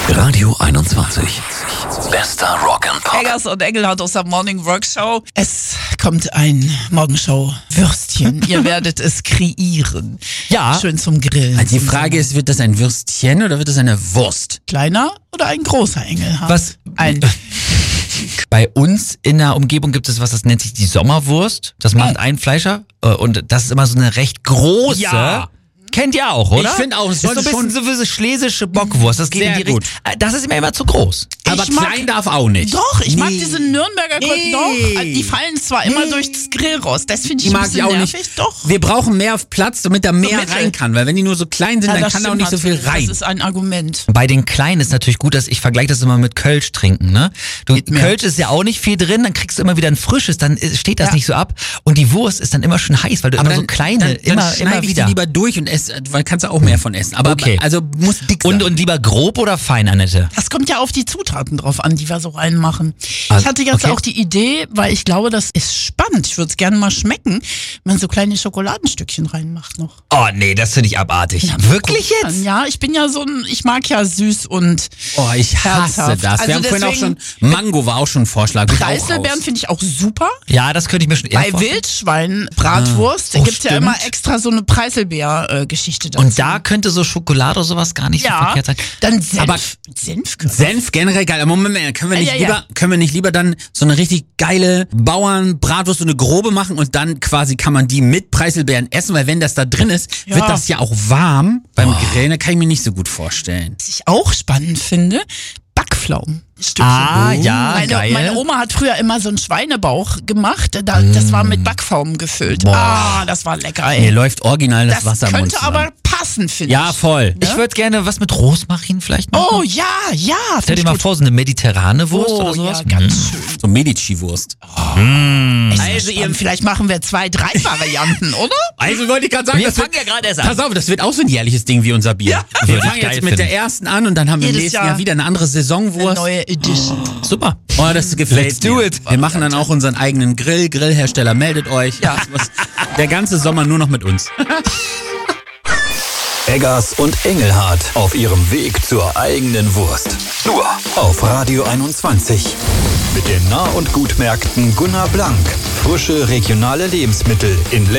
Radio 21. Bester Rock and Pop. Eggers und Engelhardt aus der Morning Workshow. Es kommt ein Morgenshow-Würstchen. Ihr werdet es kreieren. Ja. Schön zum Grillen. Die Frage ist, wird das ein Würstchen oder wird das eine Wurst? Kleiner oder ein großer Engelhardt? Was? Ein Bei uns in der Umgebung gibt es was, das nennt sich die Sommerwurst. Das macht ein Fleischer und das ist immer so eine recht große. Ja. Kennt ihr auch, oder? Ich finde auch, es ist so ein sollte bisschen so wie so schlesische Bockwurst. Das geht Sehr in die gut. Richtung. Das ist mir immer zu groß. Aber Ich mag- klein darf auch nicht. Doch, ich mag Nee. diese Nürnberger Nee. Doch, die fallen zwar immer durchs Grill raus. Das finde ich Die ein mag bisschen ich auch nervig. nicht. Doch. Wir brauchen mehr Platz, damit da mehr Mittel. rein kann. Weil wenn die nur so klein sind, Ja, dann das kann da auch stimmt nicht so viel natürlich. rein. Das ist ein Argument. Bei den Kleinen ist natürlich gut, dass ich vergleiche das immer mit Kölsch trinken, ne? mir. Kölsch ist ja auch nicht viel drin, dann kriegst du immer wieder ein frisches, dann steht das Ja. nicht so ab und die Wurst ist dann immer schön heiß, weil du immer so kleine, dann immer schneide ich wieder. die lieber durch und esse, weil kannst du auch mehr von essen. Aber Okay. also muss dick sein. Und lieber grob oder fein, Annette? Das kommt ja auf die Zutaten drauf an, die wir so reinmachen. Also, Ich hatte jetzt okay. auch die Idee, weil ich glaube, das ist spannend. Ich würde es gerne mal schmecken, wenn man so kleine Schokoladenstückchen reinmacht noch. Oh nee, das finde ich abartig. Wirklich jetzt? Ja, ich bin ja ich mag ja süß und Oh, ich hasse herzhaft. das. Wir Also haben vorhin auch schon, deswegen- Mango war auch schon ein Vorschlag. Bin ich auch Preiselbeeren raus. finde ich auch super. Ja, das könnte ich mir schon eher Bei vorstellen. Wildschwein-Bratwurst Oh, gibt's ja stimmt. immer extra so eine Preiselbeer-Geschichte dazu. Und da könnte so Schokolade oder sowas gar nicht so ja, verkehrt sein. dann Senf. Aber Senf. Senf generell geil. Aber Moment, können wir nicht Ja. lieber, können wir nicht lieber dann so eine richtig geile Bauernbratwurst, so eine grobe machen und dann quasi kann man die mit Preiselbeeren essen, weil wenn das da drin ist, Ja. wird das ja auch warm beim Grillen. Da kann ich mir nicht so gut vorstellen. Was ich auch spannend finde, Backpflaumen. Stückchen. Ah, ja, geil. Meine Oma hat früher immer so einen Schweinebauch gemacht. Das war mit Backpflaumen gefüllt. Boah. Ah, das war lecker, ey. Mir läuft original das, Das Wasser im Mund könnte zusammen. aber passen, finde Ja, ich. voll. Ich würde gerne was mit Rosmarin vielleicht machen. Oh, ja. Stell find dir ich mal gut. vor, so eine mediterrane Wurst Oh, oder sowas. ja, ganz schön. So Medici-Wurst. Also, vielleicht machen wir 2, 3 Varianten, oder? Also wollte ich gerade sagen, Wir das fangen wird, ja gerade erst an. pass auf, das wird auch so ein jährliches Ding wie unser Bier. Wir Würde ich fangen geil jetzt mit der finden. ersten an und dann haben wir im Jedes nächsten Jahr Jahr wieder eine andere Eine Saisonwurst. neue Edition. Super. Oh, das gefällt Let's do mir. it. Wir machen dann auch unseren eigenen Grill. Grillhersteller, meldet euch. Ja. Der ganze Sommer nur noch mit uns. Eggers und Engelhardt auf ihrem Weg zur eigenen Wurst. Nur auf Radio 21. Mit den Nah- und Gutmärkten Gunnar Blank. Frische regionale Lebensmittel in